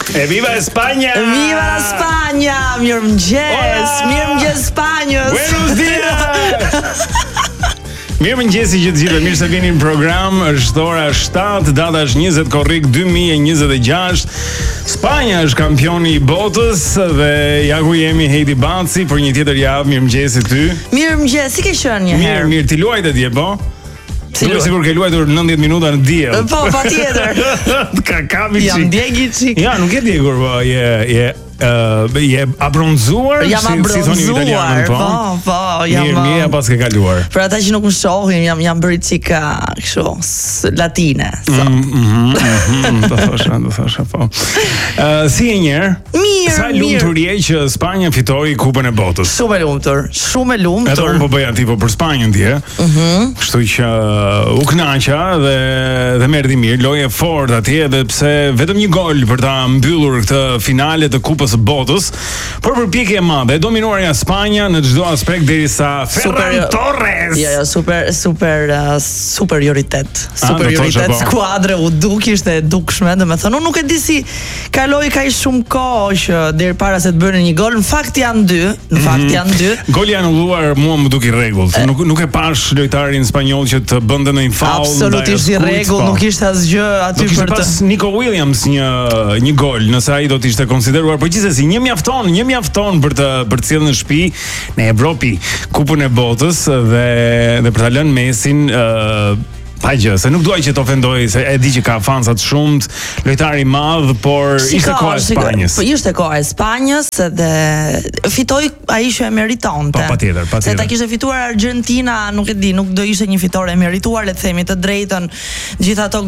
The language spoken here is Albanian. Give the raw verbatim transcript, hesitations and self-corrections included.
Viva Spagna! Viva la Spagna! Mirëmëngjes! Mirëmëngjes Spanjës! Buenos dias! Mirë mëngjesi që të gjithë, mirë se vini në program. Është ora shtatë, data është njëzet korrik dy mijë e njëzet e gjashtë. Spanja është kampioni i botës dhe ja ku jemi Heidi Baci për një tjetër javë. Mirë mëngjesi ty. Mirë mëngjes, si ke qenë një herë? Mirë, mirë, ti luajt e dje, po? Si Nuk e sigur ke luajtur nëntëdhjetë minuta në diell. Po, patjetër. Ka kapi Jam çik. djegi çik. Ja, nuk e djegur, po, je je uh, je abronzuar, Jam si, si thoni abronzuar, italianët, po. po, po, jam. Mirë, mirë, pas ke kaluar. Për ata që nuk më shohin, jam jam bërë çika kështu s- latine. So. Mm, mhm, mhm, do thosha, do thosha, po. Uh, si e njerë? Mirë, Sa mirë. lumtur je që Spanja fitoi Kupën e Botës. Shumë e lumtur, shumë e lumtur. Edhe unë po bëja tifo për Spanjën dje. Mhm. Kështu që uh, u kënaqa dhe dhe më erdhi mirë, lojë e fortë atje edhe pse vetëm një gol për ta mbyllur këtë finale të Kupës së Botës, por përpjekje e madhe, e dominuarja Spanja në çdo aspekt derisa Ferran Torres. Jo, jo, super super uh, superioritet. Ah, do Superioritet thoshe, po. skuadre u duk ishte e dukshme, domethënë unë nuk e di si kaloi kaq shumë kohë që deri para se të bënin një gol. Në fakt janë dy, në fakt Mhm. janë dy. Goli anulluar mua më duk i rregull. se Nuk nuk e pash lojtarin spanjoll që të bënte ndonjë faull. Absolutisht i rregull, nuk ishte asgjë aty Do kishte për të. pas Nico Williams një një gol, nëse ai do të ishte konsideruar, por gjithsesi një mjafton, një mjafton për të për të sjellë në shtëpi në Evropi Kupën e Botës dhe dhe për ta lënë Mesin ë pa gjë, se nuk duaj që të ofendoj, se e di që ka fansa të shumt, lojtar i madh, por ishte koha e Spanjës. Po ishte koha e Spanjës dhe fitoi ai që e meritonte. Po, patjetër, patjetër. Se ta kishte fituar Argentina, nuk e di, nuk do ishte një fitore e merituar, le të themi të drejtën. Gjithë ato